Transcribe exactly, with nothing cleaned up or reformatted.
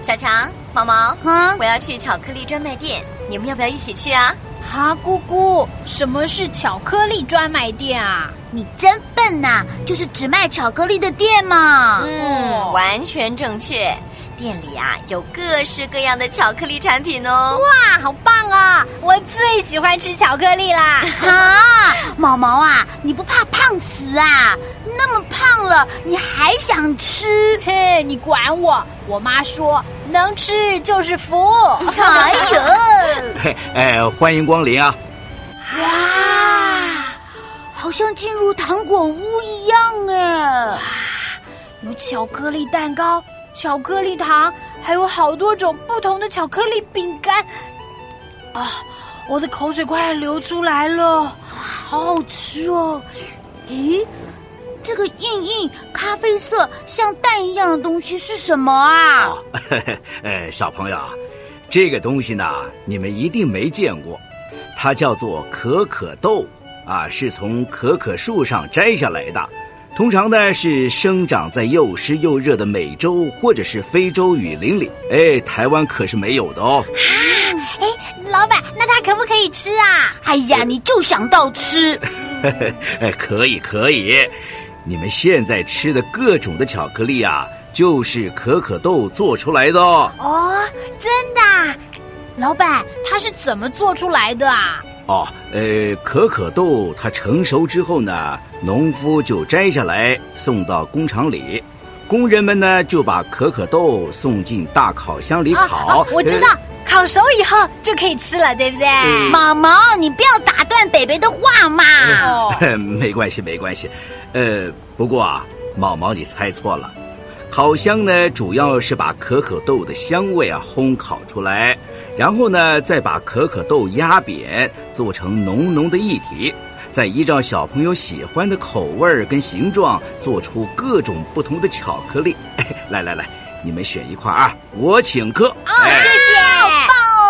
小强、毛毛， 嗯， 我要去巧克力专卖店，你们要不要一起去啊？ 哈，姑姑，什么是巧克力专卖店啊？ 你真笨呐、啊，就是只卖巧克力的店嘛。 嗯， 哦、 完全正确。店里啊有各式各样的巧克力产品哦。 哇，好棒啊！我最喜欢吃巧克力啦。 啊，毛毛啊，你不怕胖死啊？那么胖了，你还想吃？ 嘿，你管我！我妈说能吃就是福。 哎呦， 哎，欢迎光临啊！ 哇，好像进入糖果屋一样哎！ 有巧克力蛋糕、巧克力糖，还有好多种不同的巧克力饼干。啊，我的口水快流出来了， 好好吃哦！咦，这个硬硬咖啡色像蛋一样的东西是什么啊？ 哦、呃，小朋友，这个东西呢，你们一定没见过，它叫做可可豆啊，是从可可树上摘下来的。通常呢是生长在又湿又热的美洲或者是非洲雨林里，哎，台湾可是没有的哦。 啊，哎，老板，那它可不可以吃啊？ 哎呀，你就想到吃。 哎，可以可以，你们现在吃的各种的巧克力啊，就是可可豆做出来的哦。 哦，真的？老板，它是怎么做出来的啊？ 哦，呃，可可豆它成熟之后呢，农夫就摘下来送到工厂里，工人们呢就把可可豆送进大烤箱里烤。 啊啊、我知道、呃，烤熟以后就可以吃了，对不对？ 嗯、毛毛，你不要打断北北的话嘛。 哦，没关系，没关系。呃，不过啊，毛毛你猜错了，烤箱呢主要是把可可豆的香味啊烘烤出来。然后呢，再把可可豆压扁，做成浓浓的液体，再依照小朋友喜欢的口味跟形状，做出各种不同的巧克力。哎，来来来，你们选一块啊，我请客。 哦，谢